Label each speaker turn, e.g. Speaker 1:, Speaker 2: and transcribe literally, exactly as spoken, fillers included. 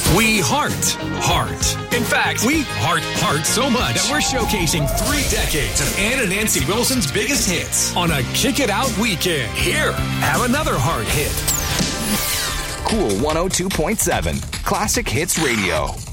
Speaker 1: We heart, heart. In fact, we heart, heart so much that we're showcasing three decades of Ann and Nancy Wilson's biggest hits on a Kick It Out weekend. Here, have another heart hit.
Speaker 2: Cool one oh two point seven, Classic Hits Radio.